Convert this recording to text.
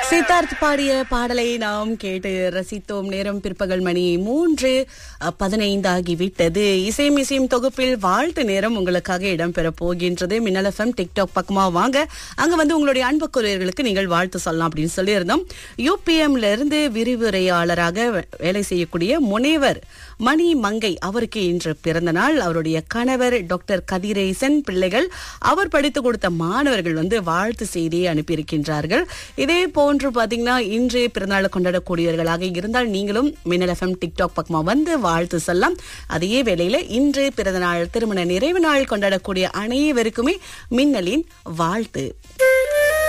சித்தார்த் பாடிய பாடலை நாம் கேட்டு ரசித்தோம். நேரம் பிற்பகல் மணி 3:15 ஆகிவிட்டது. இசையும் தொகுப்பில் வாழ்த்து நேரம் உங்களுக்காக இடம்பெற போகின்றது. மின்னல் FM டிக்டாக் பக்கமா வாங்க, அங்க வந்து உங்களுடைய அன்புக்குரியர்களுக்கு நீங்கள் வாழ்த்து சொல்லலாம் அப்படின்னு சொல்லியிருந்தோம். UPMல இருந்து விரிவுரையாளராக வேலை செய்யக்கூடிய முனைவர் மணி மங்கை அவருக்கு இன்று பிறந்த நாள். அவருடைய கணவர் டாக்டர் கதிரேசன், பிள்ளைகள், அவர் படித்து கொடுத்த மாணவர்கள் வந்து வாழ்த்து செய்தியை அனுப்பியிருக்கின்றார்கள். இதே போன்று பாத்தீங்கன்னா இன்று பிறந்தநாள் கொண்டாடக்கூடியவர்களாக இருந்தால் நீங்களும் மின்னல் FM டிக்டாக் பக்கமா வந்து வாழ்த்து சொல்லலாம். அதே வேளையில இன்று பிறந்தநாள், திருமண நிறைவு நாள் கொண்டாடக்கூடிய அனைவருக்குமே மின்னலின் வாழ்த்து.